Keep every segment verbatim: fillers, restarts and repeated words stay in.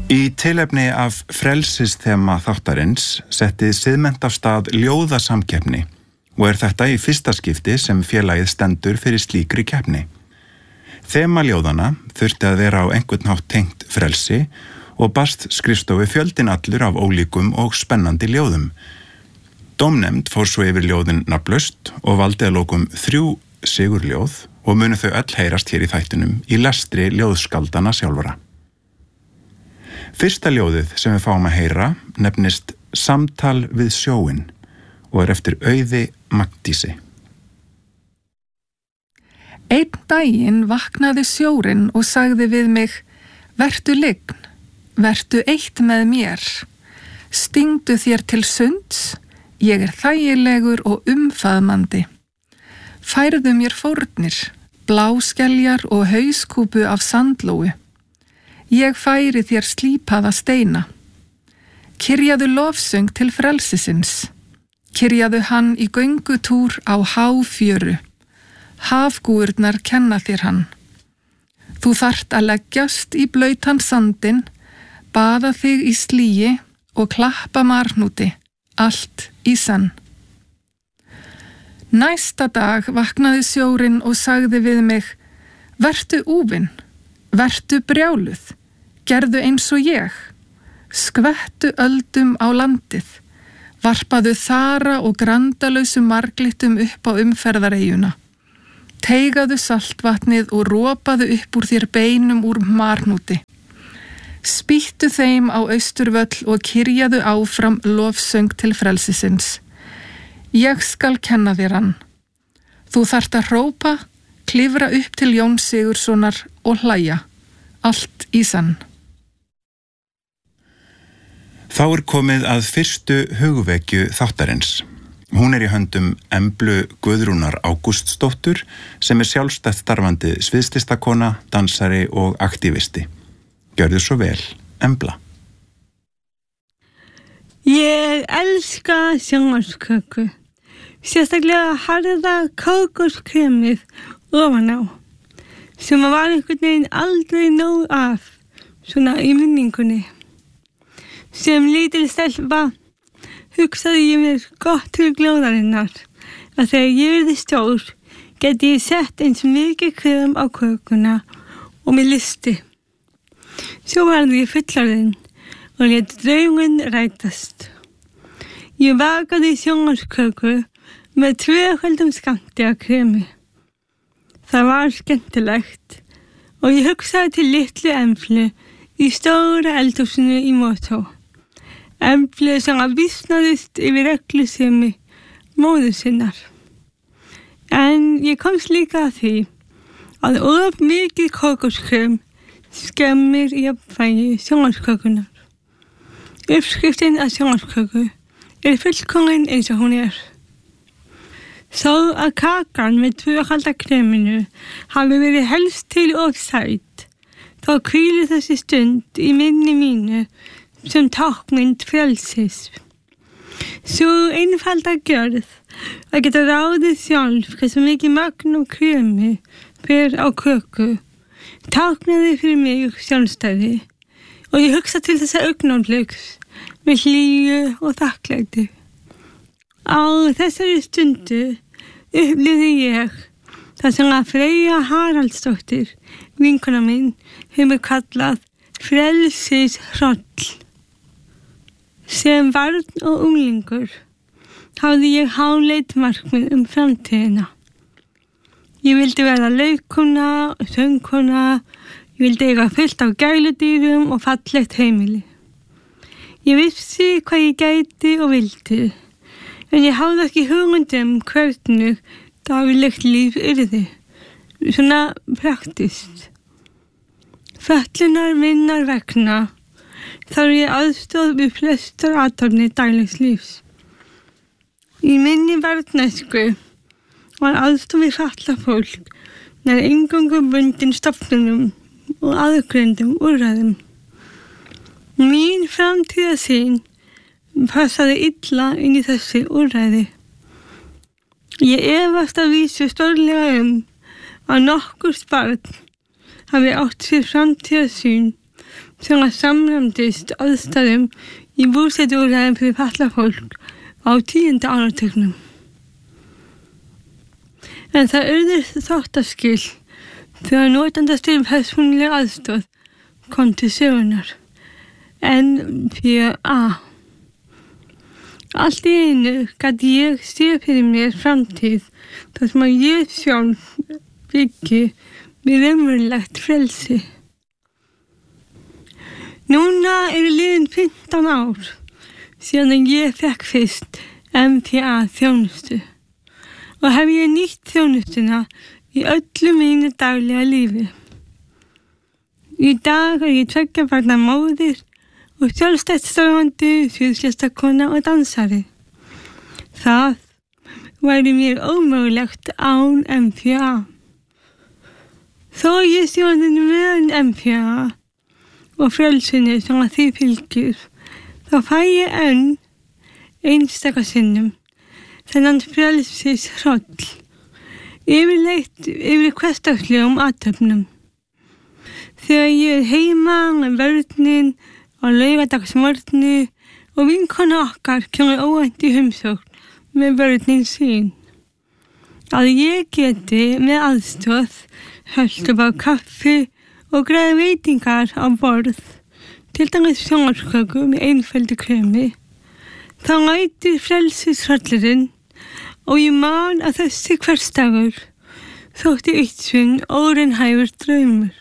Í tilefni af frelsisþema þáttarins setti Siðmennt af stað ljóðasamkeppni og er þetta í fyrsta skipti sem félagið stendur fyrir slíkri keppni. Þema ljóðana þurfti að vera á einhvern hátt tengt frelsi og barst skrifstofu fjöldinn allur af ólíkum og spennandi ljóðum. Dómnefnd fór svo yfir ljóðin nafnlaust og valdi að lokum þrjú sigurljóð og munu þau öll heyrast hér í þættinum í lestri ljóðskaldana sjálfara. Fyrsta ljóðið sem við fáum að heyra nefnist Samtal við sjóinn og er eftir Auði Magdísi. Einn daginn vaknaði sjórinn og sagði við mig: Vertu lygn, vertu eitt með mér, stingdu þér til sunds, ég er þægilegur og umfaðmandi. Færðu mér fórnir, bláskeljar og hauskúpu af sandlóu. Ég færi þér slípaða steina. Kyrjaðu lofsöng til frelsisins. Kyrjaðu hann í göngutúr á háfjöru. Hafgúurnar kenna þér hann. Þú þart að leggjast í blautan sandinn, baða þig í slíi og klappa marhnúti, allt í senn. Næsta dag vaknaði sjórinn og sagði við mig: Vertu úfin, vertu brjáluð, gerðu eins og ég, skvettu öldum á landið, varpaðu þara og grandalausu marglittum upp á umferðareyjuna, teigaðu saltvatnið og ropaðu upp úr þér beinum úr marhnúti. Spýttu þeim á Austurvöll og kyrjaðu áfram lofsöng til frelsisins. Ég skal kenna þér hann. Þú þart að hrópa, klifra upp til Jóns Sigurðssonar og hlæja, allt í senn. Þá er komið að fyrstu hugvekju þáttarins. Hún er í höndum Emblu Guðrúnar Ágústsdóttur sem er sjálfstætt starfandi sviðslistakona, dansari og aktívisti. Gjörðu svo vel, Embla. Ég elska sjónvarpsköku, sérstaklega harða kókoskremið ofan á, sem var einhvern veginn aldrei nóg af, svona í minningunni. Sem lítil stelpa hugsaði ég mér gott til glóðarinnar að þegar ég yrði stór geti ég sett eins mikið krem á kökuna og mér lysti. Svo varði ég fullorðin og lét drauminn rætast. Ég bakaði sjónvarpsköku með tvöföldum skammti af kremi. Það var skemmtilegt og ég hugsaði til litlu Emblu í stóra eldhúsinu í Motó. Emblu sem að vísnaðist yfir reglusemi móður sinnar. En ég komst líka að því að of mikið kókoskrem skemmir í jafnvægi sjónvarpskökunar. Uppskriftin að sjónvarpsköku er fullkomin eins og hún er. Þó að kakan með tvöfalda kreminu hafi verið helst til of sæt, þá hvílir þessi stund í minni mínu sem tákmynd frelsis. Svo einfalda gjörð að geta ráðið sjálf hversu mikið magn og kremi fer á köku, táknaði fyrir mig sjálfstæði og ég hugsa til þessa augnabliks með hlýju og þakklæti. Á þessari stundu upplifði ég það sem að Freyja Haraldsdóttir, vinkona mín, hefur kallað frelsishroll. Sem barn og unglingur hafði ég háleit markmið um framtíðina. Ég vildi vera leikona og söngkona, ég vildi eiga fullt af gæludýrum og fallegt heimili. Ég vissi hvað ég gæti og vildi, en ég hafði ekki hugmynd um hvernig daglegt líf yrði, svona praktist. Fötlunar minnar vegna þarf ég aðstoð við flestar athafnir daglegs lífs. Í minni barnæsku var aðstoð við fatlað fólk nær eingöngu bundin stofnunum og aðgreindum úrræðum. Mín framtíðarsýn passaði illa inn í þessi úrræði. Ég efast að vísu stórlega um að nokkur barn hafi átt sér framtíðarsýn sem að samræmdist aðstæðum í búsetuúrræðum fyrir fatlað fólk á tíunda áratugnum. En það urðu þáttaskil þegar notendastýrð persónuleg aðstoð kom til sögunar. N P A. Allt í einu gat ég sé fyrir mér framtíð þar sem að ég sjálf byggi með raunverulegt frelsi. Núna eru liðin fimmtán ár síðan að ég fekk fyrst N P A þjónustu og hef ég nýtt þjónustuna í öllu mínu daglega lífi. Í dag er ég tveggja barna móðir og sjálfstætt starfandi sviðslistakona og dansari. Það væri mér ómögulegt án N P A. Þó ég sé orðin vön N P A og frelsinu sem að því fylgir, þá fæ ég enn einstaka sinnum þennan frelsis hroll, yfirleitt yfir hversdagslegum athöfnum. Þegar ég er heima með börnin á laugardagsmorgni og vinkona okkar kemur óvænt í heimsókn með börnin sín. Að ég geti með aðstoð höllt upp á kaffi og græði veitingar á borð, til dæmis sjónvarpsköku með einföldu kremi, þá ætir frelsishrollurinn og ég man að þessi hversdagur þótti eitt óraunhæfur draumur.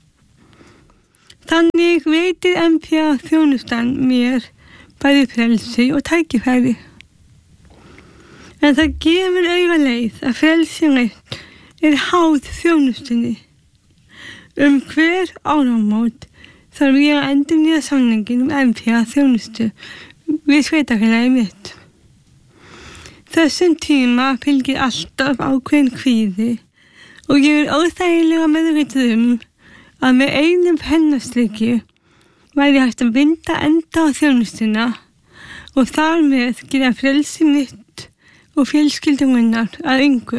Þannig veitir N P A þjónustan mér bæði frelsi og tækifæri. En það gefur auga leið að frelsi mitt er háð þjónustunni. Um hver áramót þarf ég að endurnýja samninginn um N P A þjónustu við sveitarfélagið mitt. Þessum tíma fylgir alltaf ákveðin kvíði og ég er óþægilega meðvituð um að með einum pennastriki væri hægt að binda enda á þjónustuna og þar með gera frelsi mitt og fjölskyldum minnar að engu.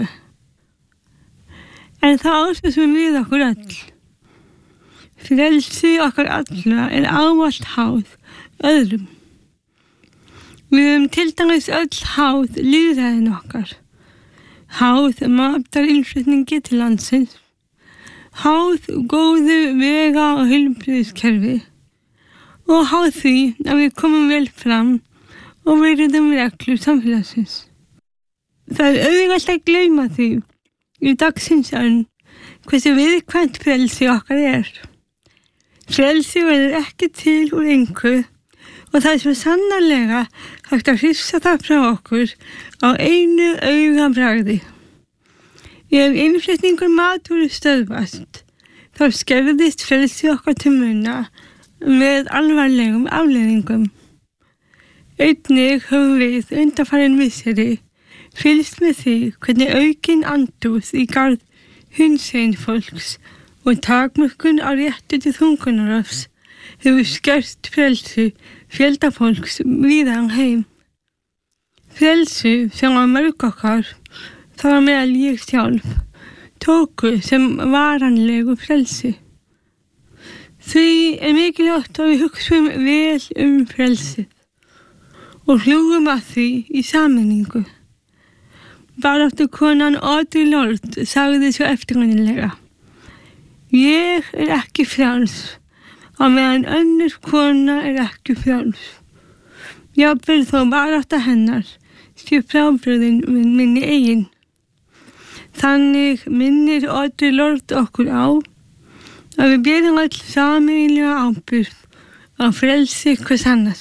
En það ásvössum við okkur öll. Frelsi okkar allra er ávallt háð öðrum. Við höfum til dæmis öll háð lýðræðin okkar, háð matarinnflutningi til landsins, háð góðu vega og heilbrigðiskerfi og háð því að við komum vel fram og virðum reglur samfélagsins. Það er auðvitað að gleyma því í dagsins önn hversu viðkvæmt frelsi okkar er. Frelsi verður ekki til úr engu og það er svo sannarlega hægt að hrifsa það frá okkur á einu augabragði. Ef innflutningur matvöru stöðvast, þá skerðist frelsi okkar til muna með alvarlegum afleiðingum. Einnig höfum við undanfarin misseri fylgst með því hvernig aukin andúð í garð hinsegin fólks og takmörkun á rétti til þungunarrofs hefur skert frelsi fjölda fólks víða um heim. Frelsi sem á mörg okkar, þar á meðal ég sjálf, tóku sem varanlegu frelsi. Því er mikilvægt að við hugsum vel um frelsið og hlúum að því í sameiningu. Baráttukonan Audre Lorde sagði svo eftirminnilega: Ég er ekki frjáls, á meðan önnur kona er ekki frjáls. Jafnvel þó barátta hennar sé frábrugðin minni eigin. Þannig minnir Audre Lorde okkur á að við berum öll sameiginlega ábyrgð á frelsi hvers annars.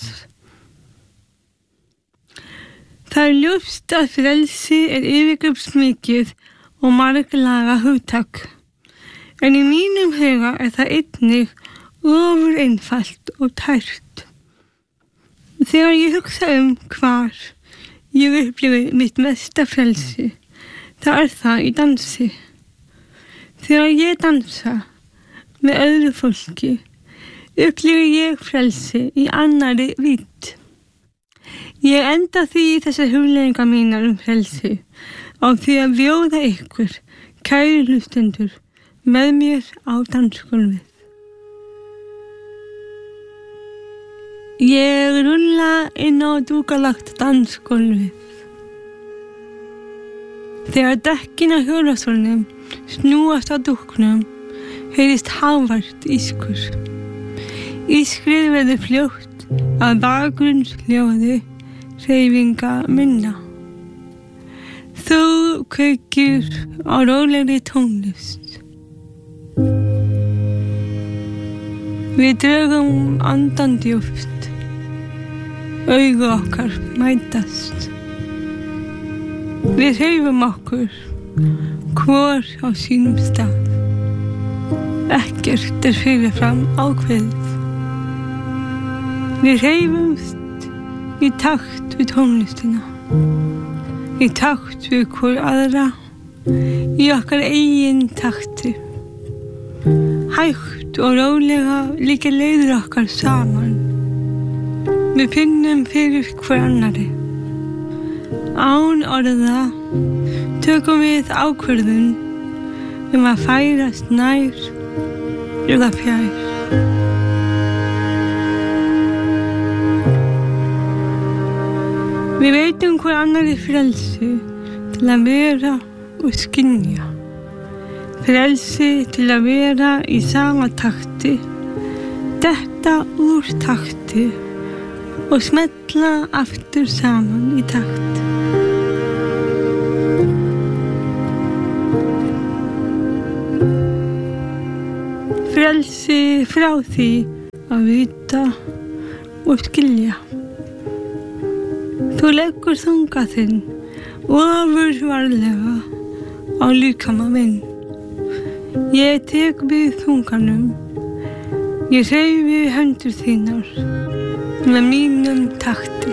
Það er ljóst að frelsi er yfirgripsmikið og marglaga hugtak. En í mínum huga er það einnig ofur einfalt og tært. Þegar ég hugsa um hvar ég upplifi mitt mesta frelsi, þá er það í dansi. Þegar ég dansa með öðru fólki, upplifi ég frelsi í annarri vídd. Ég enda því þessar hugleiðingar mínar um frelsi á því að bjóða ykkur, kæru hlustendur, með mér á dansgólfið. Ég rulla inn á dúkalagt dansgólfið. Þegar dekkin á hjólastólnum snúast á dúknum, heyrist hávært ískur. Ískrið verður fljótt að bakgrunnsljóði hreyfinga minna. Þú kveikir á rólegri tónlist. Við drögum andan djúpt. Augu okkar mætast. Við hreyfum okkur, hvor á sínum stað. Ekkert er fyrirfram ákveðið. Við hreyfumst í takt við tónlistina, í takt við hvor aðra, í okkar eigin takti. Hægt og rólega liggja leiðir okkar saman. Við finnum fyrir hver annari. Án orða tökum við ákvörðun um að færast nær eða fjær. Við veitum hver annari frelsi til að vera og skynja. Frelsi til að vera í sama takti, detta úr takti og smetla aftur saman í takt. Frelsi frá því að vita og skilja. Þú leggur þunga þinn ofurvarlega á líkama minn. Ég tek við þunganum. Ég hreyfi hendur þínar með mínum takti.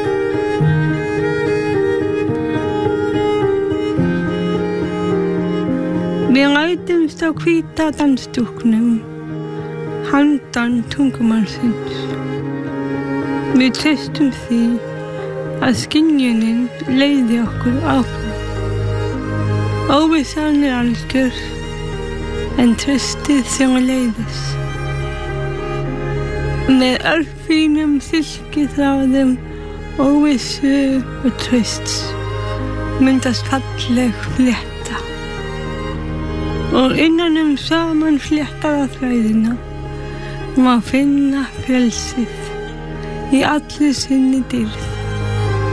Við lætumst á hvíta dansdúknum, handan tungumannsins. Við treystum því að skynjunin leiði okkur áfram. Óvissan er algjör, en treystið sem leiðis. Með örfínum silkiþráðum óvissu og trausts myndast falleg flétta. Og innanum saman fléttaða þræðina má finna frelsið í allri sinni dýrð.